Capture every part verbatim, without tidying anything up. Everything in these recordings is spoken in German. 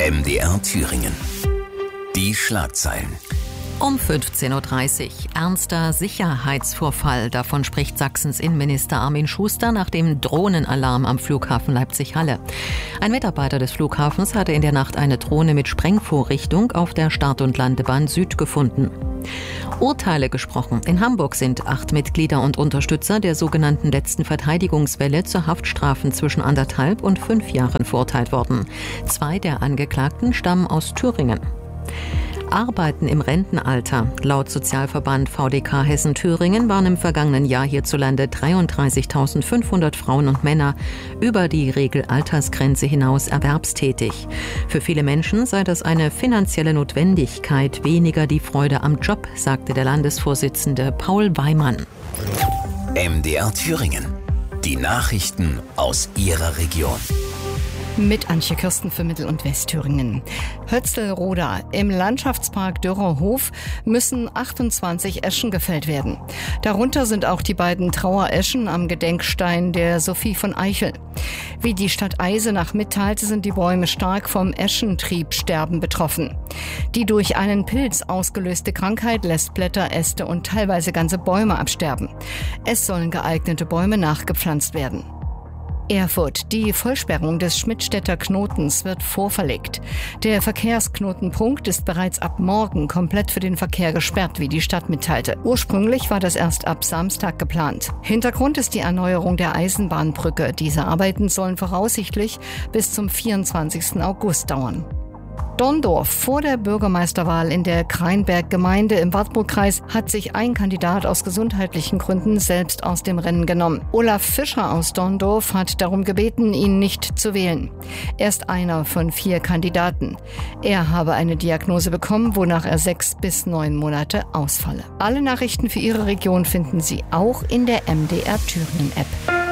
M D R Thüringen. Die Schlagzeilen. Um fünfzehn Uhr dreißig. Ernster Sicherheitsvorfall. Davon spricht Sachsens Innenminister Armin Schuster nach dem Drohnenalarm am Flughafen Leipzig-Halle. Ein Mitarbeiter des Flughafens hatte in der Nacht eine Drohne mit Sprengvorrichtung auf der Start- und Landebahn Süd gefunden. Urteile gesprochen. In Hamburg sind acht Mitglieder und Unterstützer der sogenannten letzten Verteidigungswelle zu Haftstrafen zwischen anderthalb und fünf Jahren verurteilt worden. Zwei der Angeklagten stammen aus Thüringen. Arbeiten im Rentenalter. Laut Sozialverband V D K Hessen-Thüringen waren im vergangenen Jahr hierzulande dreiunddreißigtausendfünfhundert Frauen und Männer über die Regelaltersgrenze hinaus erwerbstätig. Für viele Menschen sei das eine finanzielle Notwendigkeit, weniger die Freude am Job, sagte der Landesvorsitzende Paul Weimann. M D R Thüringen. Die Nachrichten aus Ihrer Region. Mit Antje Kirsten für Mittel- und Westthüringen. Hötzlroda. Im Landschaftspark Dürrer Hof müssen achtundzwanzig Eschen gefällt werden. Darunter sind auch die beiden Trauereschen am Gedenkstein der Sophie von Eichel. Wie die Stadt Eisenach mitteilte, sind die Bäume stark vom Eschentriebsterben betroffen. Die durch einen Pilz ausgelöste Krankheit lässt Blätter, Äste und teilweise ganze Bäume absterben. Es sollen geeignete Bäume nachgepflanzt werden. Erfurt. Die Vollsperrung des Schmidtstädter Knotens wird vorverlegt. Der Verkehrsknotenpunkt ist bereits ab morgen komplett für den Verkehr gesperrt, wie die Stadt mitteilte. Ursprünglich war das erst ab Samstag geplant. Hintergrund ist die Erneuerung der Eisenbahnbrücke. Diese Arbeiten sollen voraussichtlich bis zum vierundzwanzigsten August dauern. Donndorf. Vor der Bürgermeisterwahl in der Kreinberg-Gemeinde im Wartburgkreis hat sich ein Kandidat aus gesundheitlichen Gründen selbst aus dem Rennen genommen. Olaf Fischer aus Donndorf hat darum gebeten, ihn nicht zu wählen. Er ist einer von vier Kandidaten. Er habe eine Diagnose bekommen, wonach er sechs bis neun Monate ausfalle. Alle Nachrichten für Ihre Region finden Sie auch in der M D R Thüringen-App.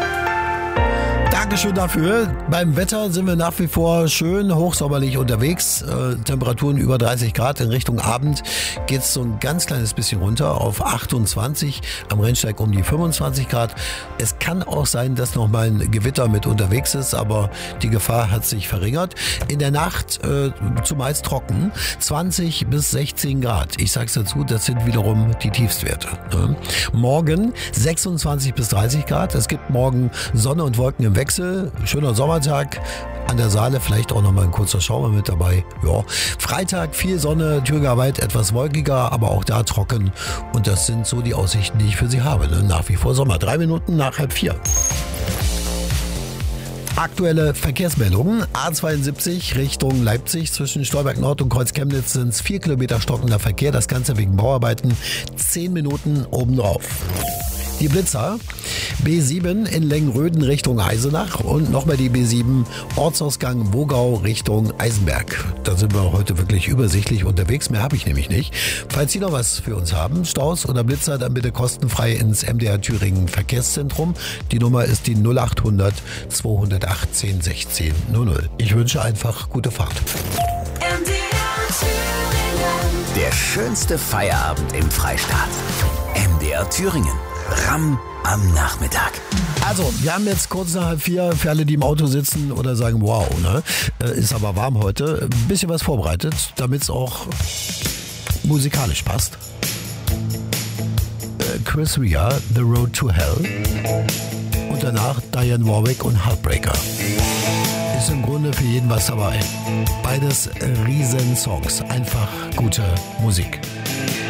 Dankeschön dafür. Beim Wetter sind wir nach wie vor schön hochsommerlich unterwegs. Äh, Temperaturen über dreißig Grad. In Richtung Abend geht es so ein ganz kleines bisschen runter auf achtundzwanzig. Am Rennsteig um die fünfundzwanzig Grad. Es kann auch sein, dass noch mal ein Gewitter mit unterwegs ist, aber die Gefahr hat sich verringert. In der Nacht äh, zumeist trocken. zwanzig bis sechzehn Grad. Ich sag's dazu, das sind wiederum die Tiefstwerte. Ne? Morgen sechsundzwanzig bis dreißig Grad. Es gibt morgen Sonne und Wolken im Wechsel. Schöner Sommertag. An der Saale vielleicht auch noch mal ein kurzer Schauer mit dabei. Ja. Freitag viel Sonne, Thüringerwald etwas wolkiger, aber auch da trocken. Und das sind so die Aussichten, die ich für Sie habe. Ne? Nach wie vor Sommer. Drei Minuten nach halb vier. Aktuelle Verkehrsmeldungen. A zweiundsiebzig Richtung Leipzig. Zwischen Stolberg Nord und Kreuz Chemnitz sind es vier Kilometer stockender Verkehr. Das Ganze wegen Bauarbeiten. Zehn Minuten obendrauf. Die Blitzer, B sieben in Lengröden Richtung Eisenach und nochmal die B sieben Ortsausgang Wogau Richtung Eisenberg. Da sind wir heute wirklich übersichtlich unterwegs, mehr habe ich nämlich nicht. Falls Sie noch was für uns haben, Staus oder Blitzer, dann bitte kostenfrei ins M D R Thüringen Verkehrszentrum. Die Nummer ist die null achthundert zweihundertachtzehn sechzehn null null. Ich wünsche einfach gute Fahrt. M D R Thüringen. Der schönste Feierabend im Freistaat. M D R Thüringen. Ramm am Nachmittag. Also, wir haben jetzt kurz nach halb vier für alle, die im Auto sitzen oder sagen, wow, ne? Ist aber warm heute. Ein bisschen was vorbereitet, damit es auch musikalisch passt. Chris Rea, The Road to Hell. Und danach Diane Warwick und Heartbreaker. Ist im Grunde für jeden was dabei. Beides Riesensongs. Einfach gute Musik.